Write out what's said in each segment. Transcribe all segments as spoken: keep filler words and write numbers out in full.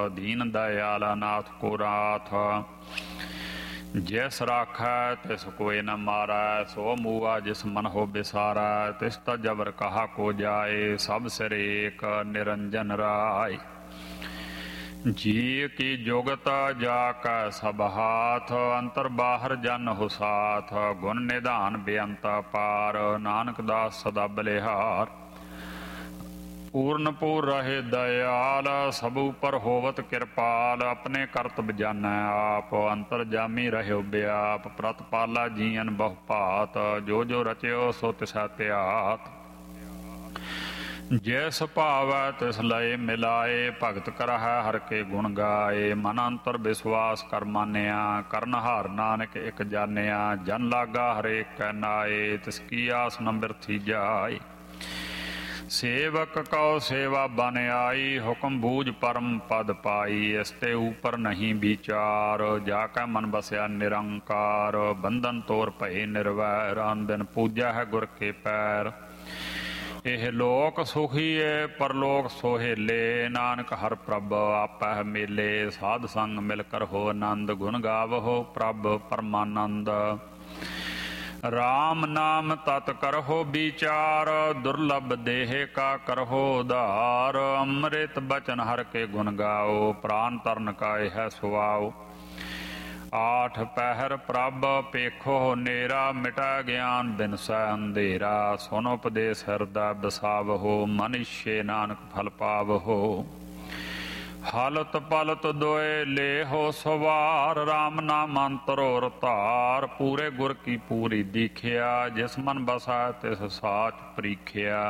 दीन दयाल नाथ को राथ। जिस राखै तिस कोई न मारै, सो मूआ जिस मन हो बिसारै। तिस त जबर कहा को जाए, सब सिर एक निरंजन राय। जी की जुगत जाकै सब हाथ, अंतर बाहर जन हो साथ। गुण निधान बेअंत पार, नानक दास सदा बलिहार। पूर्ण पूर रहे दयाल, सब उपर होवत कृपाल। अपने करतब जानै आप, अंतर जामी रहे व्याप। प्रतपाला जीअन बहु भात, जो जो रचयो सो तिसै त्यात। जैस भावै तिस लय मिलाए, भगत करहै हर के गुण गाए। मन अंतर विश्वास कर मानिया, करनहार नानक एक जानिया। जन लागा हरेक कै नाए, तिसकी आस न बिरथी जाए। सेवक कौ सेवा बन आई, हुक्म बूझ परम पद पाई। इसते ऊपर नहीं विचार, जाकै मन बसया निरंकार। बंधन तोर भय निर्वैर, आन दिन पूजा है गुर के पैर। एह लोक सुखीए परलोक सोहेले, नानक हर प्रभ आपै मेले। साध संग मिलकर हो आनंद, गुण गावहो प्रभ परमानंद। राम नाम तत् करहो विचार, दुर्लभ देह का करहो उधार। अमृत बचन हर के गुण गाओ, प्राण तरण का यह सुआओ। आठ पहर प्रभ पेखो नेरा, मिटा ज्ञान बिनसै अंधेरा। सुन उपदेश हृदय बसावहो, मनुष्य नानक फल पावहो। हलत पलत दोए ले हो सवार, राम नाम अंतरो रतार। पूरे गुर की पूरी दीखिया, जिस मन बसा तिस साच प्रीखिया।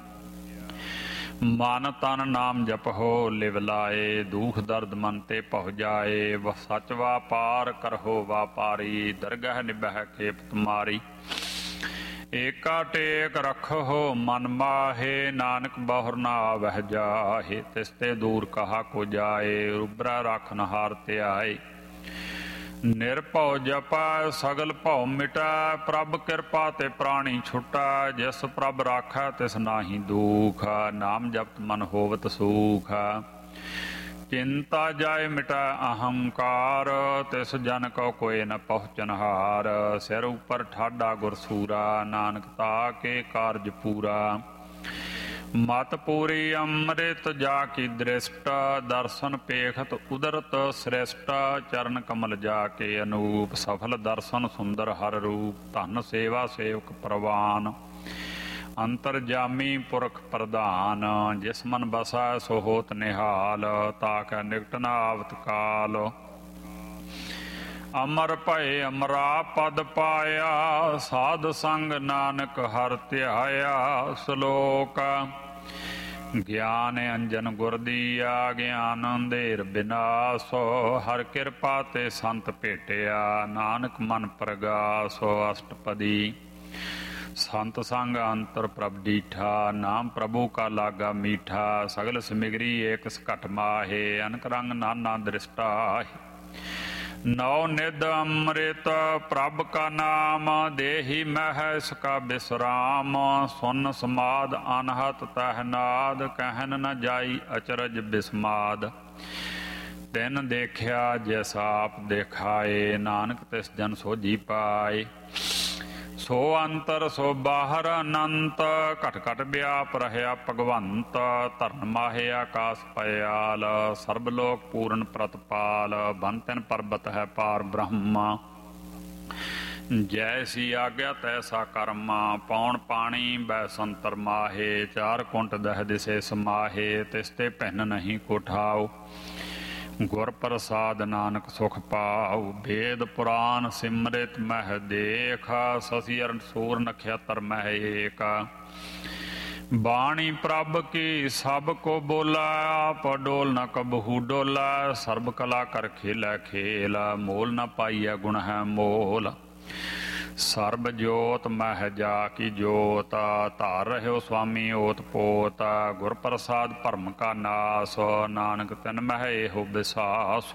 मन तन नाम जप हो लिव लाए, दुख दर्द मन ते पह जाए। वह सच वापार करहो वापारी, दरगह निबह खेप तुम्हारी। एका टेक रखो मन माहे, नानक बहुर ना वह जाहे। तिसते दूर कहा को जाए, उबरा राखन हार ते आए। निरभौ जपा सगल भौ मिटा, प्रभ कृपा ते प्राणी छुटा। जिस प्रभ राखै तिस नाहि दुख, नाम जपत मन होवत सुख। चिंता जाय मिटा अहंकार, तिस जन को कोई न पहुँचनहार। सिर ऊपर ठाडा गुरसूरा, नानक ताके कारज पूरा। मत पूरी अमृत जाकी दृष्ट, दर्शन पेखत उदरत श्रेष्ठ। चरण कमल जाके अनूप, सफल दर्शन सुंदर हर रूप। धन सेवा सेवक प्रवान, अंतर जामी पुरख प्रधान। जिस मन बसा सो होत निहाल, ताकै निकट न आवत काल। अमर भय अमरा पद पाया, साध संग नानक हर ध्याया। श्लोक ज्ञान अंजन गुर दिया, ज्ञान अंधेर बिनासो। हर कृपा ते संत भेटिया, नानक मन प्रगासो। अष्टपदी संत संग अंतर प्रभ डीठा, नाम प्रभु का लागा मीठा। सगल सिमिगरी एक सकट माहे, अनक रंग नाना दृष्टाहे। नौ निध अमृत प्रभ का नाम, देहि मह इसका विश्राम। सुन समाद अनहत तहनाद, कहन न जाई अचरज बिस्माद। तिन देखिया जैसा आप देखाए, नानक तिस जन सोझी पाए। सो अंतर सो बाहर अनंत, घट घट व्याप रहया भगवंत। धरन माहे आकाश पयाल, सर्वलोक पूर्ण प्रतपाल। बन तिन पर्बत है पार ब्रह्म, जैसी आज्ञा तैसा कर्म। पौन पानी बै संतर माहे, चार कुंट दह दिसे समाहे। तिसते पहन नहीं कोठाओ, गुर प्रसाद नानक सुख पाओ। वेद पुराण सिमृत मह देख, शशि अरण सूर नक्षत्र मह एक। बाणी प्रभ की सब को बोला, आप डोल न कबहू डोला। सर्व कला कर खेला खेल, मोल न पाइया गुण है मोल। सर्ब जोत मह जा की जोत, धार रहो स्वामी ओत पोत। गुर प्रसाद भरम का नास, नानक तिन मह एहो विसास।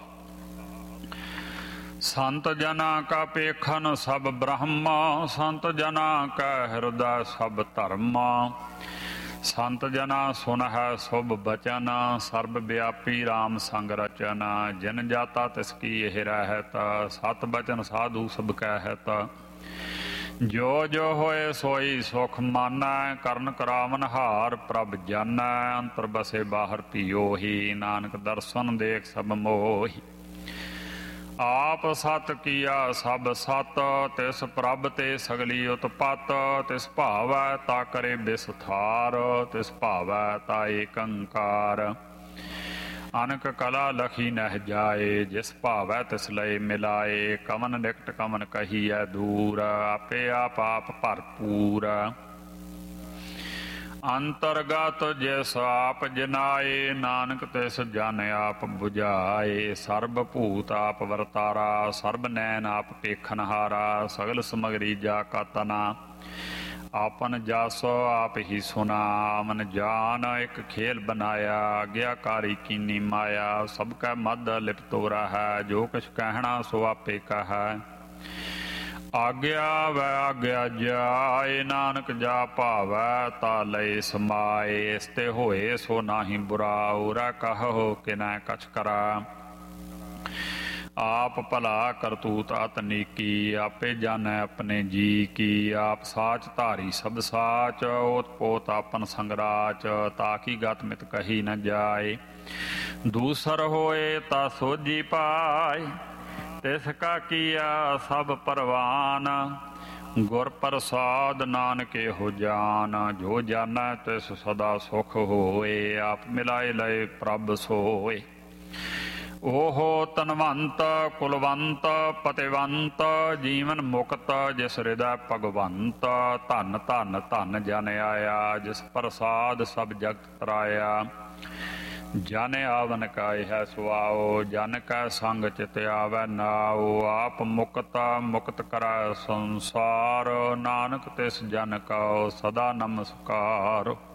संत जना का पेखन सब ब्रह्म, संत जना का हृदय सब धर्म। ਸੰਤ ਜਨਾ ਸੁਨ ਹੈ ਸੁਭ ਬਚਨ, ਸਰਬ ਵਿਆਪੀ ਰਾਮ ਸੰਗ ਰਚਨ। ਜਿਨ ਜਾਤਾ ਤਿਸ ਕੀ ਇਹ ਰਹਿਤ, ਸਤ ਬਚਨ ਸਾਧੂ ਸਭ ਕਹਿਤ। ਜੋ ਜੋ ਹੋਏ ਸੋਈ ਸੁਖ ਮਾਨੈ, ਕਰਨ ਕਰਾਵਨ ਹਾਰ ਪ੍ਰਭ ਜਾਨੈ। ਅੰਤਰ ਬਸੇ ਬਾਹਰ ਪਿਓਹੀ, ਨਾਨਕ ਦਰਸ਼ਨ ਦੇਖ ਸਭ ਮੋਹੀ। ਆਪ ਸਤ ਕੀਆ ਸਭ ਸਤ, ਤਿਸ ਪ੍ਰਭ ਤੇ ਸਗਲੀ ਉਤਪਤ। ਤਿਸ ਭਾਵੈ ਤਾ ਕਰੇ ਬਿਸਥਾਰ, ਤਿਸ ਭਾਵੈ ਤਾ ਏਕੰਕਾਰ। ਅਨਕ ਕਲਾ ਲਖੀ ਨਹਿ ਜਾਏ, ਜਿਸ ਭਾਵੈ ਤਿਸ ਲਏ ਮਿਲਾਏ। ਕਵਨ ਨਿਕਟ ਕਵਨ ਕਹੀਐ ਦੂਰ, ਆਪੇ ਆਪ ਆਪ ਭਰਪੂਰ। ਅੰਤਰਗਤ ਜਿਸ ਆਪ ਜਨਾਏ, ਨਾਨਕ ਤਿਸ ਜਨ ਆਪ ਬੁਝਾਏ। ਸਰਬ ਭੂਤ ਆਪ ਵਰਤਾਰਾ, ਸਰਬ ਨੈਣ ਆਪ ਪੇਖਨਹਾਰਾ। ਸਗਲ ਸਮਗਰੀ ਜਾ ਕਾ ਤਨਾ, ਆਪਨ ਜਸ ਆਪ ਹੀ ਸੁਨਾ। ਮਨ ਜਾਨ ਇੱਕ ਖੇਲ ਬਨਾਇਆ, ਆਗਿਆਕਾਰੀ ਕੀਨੀ ਮਾਇਆ। ਸਭ ਕੈ ਮਦ ਲਿਪਤੋਰਾ ਹੈ, ਜੋ ਕਿਛ ਕਹਿਣਾ ਸੋ ਆਪੇ ਕਹੈ। ਆਗਿਆ ਵੈ ਆਗਿਆ ਜਾਏ, ਨਾਨਕ ਜਾ ਭਾਵੈ ਤਾ ਲਏ ਸਮਾਏ। ਇਸ ਤੇ ਹੋਏ ਸੋ ਨਾਹੀ ਬੁਰਾ, ਉਰਾ ਕਹੋ ਕਿ ਨਾ ਕਛ ਕਰਾ। ਆਪ ਭਲਾ ਕਰਤੂਤ ਅਤ ਨੀਕੀ, ਆਪੇ ਜਾਣੈ ਆਪਣੇ ਜੀ ਕੀ। ਆਪ ਸਾਚ ਧਾਰੀ ਸਭ ਸਾਚ, ਓਤ ਪੋਤ ਆਪਨ ਸੰਗਰਾਚ। ਤਾਕੀ ਗਤ ਮਿਤ ਕਹੀ ਨ ਜਾਏ, ਦੂਸਰ ਹੋਏ ਤਾ ਸੋਝੀ ਪਾਏ। ਤਿਸ ਕਾ ਕੀਆ ਸਭ ਪਰਵਾਨ, ਗੁਰ ਪ੍ਰਸਾਦ ਨਾਨਕ ਇਹੋ ਜਾਨ। ਜੋ ਜਾਨੈ ਤਿਸ ਸਦਾ ਸੁਖ ਹੋਏ, ਆਪ ਮਿਲਾਏ ਲਏ ਪ੍ਰਭ ਸੋਏ। ਓਹੋ ਤਨਵੰਤ ਕੁਲਵੰਤ ਪਤਿਵੰਤ, ਜੀਵਨ ਮੁਕਤ ਜਿਸ ਹਿਰਦੈ ਭਗਵੰਤ। ਧਨ ਧਨ ਧਨ ਜਨ ਆਇਆ, ਜਿਸ ਪ੍ਰਸਾਦ ਸਭ ਜਗਤ ਤਰਾਇਆ। ਜਨ ਆਵਨ ਕਾ ਇਹ ਸੁਆਓ, ਜਨ ਕੈ ਸੰਗ ਚਿਤ ਆਵੈ ਨਾਉ। ਆਪ ਮੁਕਤ ਮੁਕਤ ਕਰੈ ਸੰਸਾਰ, ਨਾਨਕ ਤਿਸ ਜਨ ਕਉ ਸਦਾ ਨਮਸਕਾਰ।